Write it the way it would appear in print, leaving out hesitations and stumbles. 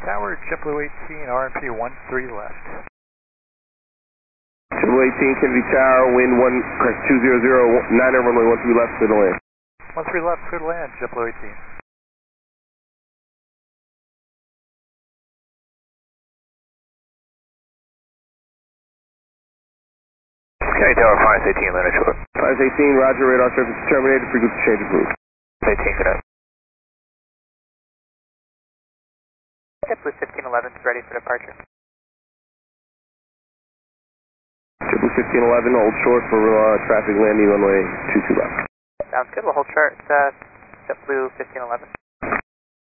Tower, JetBlue 18, RMP 13 left. JetBlue 18, Kennedy Tower, wind 200, 9 runway 13 left, clear to land. 13 left, clear to land, JetBlue 18. Kennedy Tower, 518, landed short. 518, roger, radar service terminated, frequency change approved. 18, good night. JetBlue 1511 is ready for departure. JetBlue 1511, hold short for traffic landing runway 22 left. Sounds good, we'll hold short, JetBlue 1511.